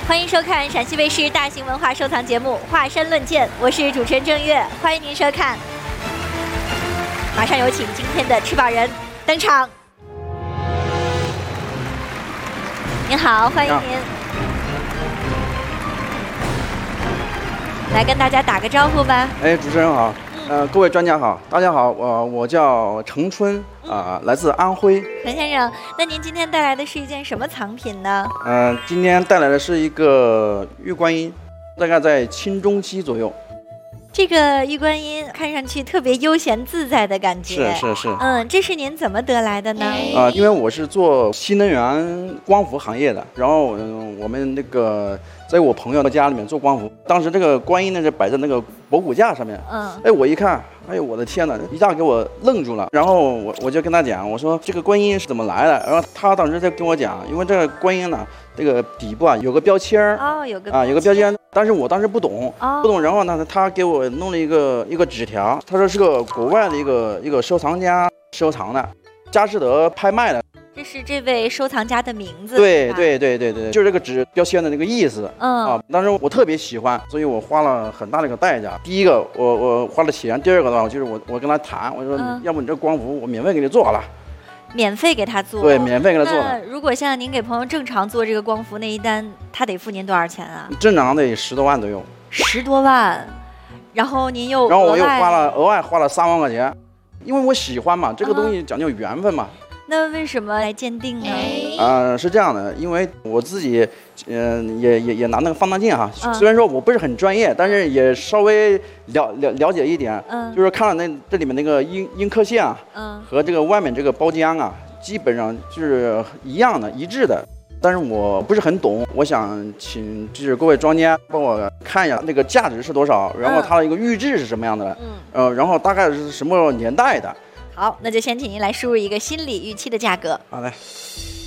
欢迎收看陕西卫视大型文化收藏节目《华山论剑》，我是主持人郑月，欢迎您收看。马上有请今天的持宝人登场。您好，欢迎您。来跟大家打个招呼吧。 哎，主持人好，各位专家好，大家好，我叫程春来自安徽。 陈先生，那您今天带来的是一件什么藏品呢？ 今天带来的是一个玉观音，大概在清中期左右。 这个玉观音看上去特别悠闲自在的感觉。 是。 这是您怎么得来的呢？ 因为我是做新能源光伏行业的，然后我们那个在我朋友的家里面做光伏，当时这个观音呢是摆在那个博古架上面。哎，我一看，哎呦我的天哪，一下给我愣住了。然后我就跟他讲，我说这个观音是怎么来的？然后他当时在跟我讲，因为这个观音呢，这个底部有个标签有个标签。但是我当时不懂，然后呢，他给我弄了一个纸条，他说是个国外的一个收藏家收藏的，佳士得拍卖的。 这是这位收藏家的名字。 对，就是这个纸标签的那个意思。当时我特别喜欢，所以我花了很大的一个代价。第一个我花了钱，第二个的话就是我跟他谈，我说要不你这光伏我免费给你做好了。 免费给他做？ 对，免费给他做。 那如果像您给朋友正常做这个光伏那一单，他得付您多少钱啊？ 正常得10多万左右。 10多万，然后您又我又额外花了3万块钱，因为我喜欢嘛，这个东西讲究缘分嘛。 那为什么来鉴定呢？ 是这样的，因为我自己，也拿那个放大镜哈，虽然说我不是很专业，但是也稍微了解一点，就是看了这里面那个阴刻线和这个外面这个包浆基本上就是一样的、一致的。但是我不是很懂，我想请就是各位专家帮我看一下那个价值是多少，然后它的一个预制是什么样的，然后大概是什么年代的。 好，那就先请您来输入一个心理预期的价格。 好嘞。